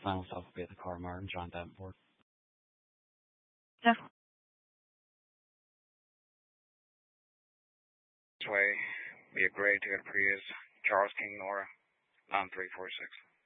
Final stop will be at the Car Mart in John Davenport. This way, be a gray Toyota Prius, Charles King, Nora, 9346.